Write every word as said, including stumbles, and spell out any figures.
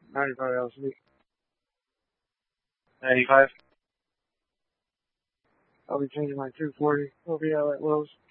ninety-five L C. ninety-five. I'll be changing my two forty O B L at Lowe's.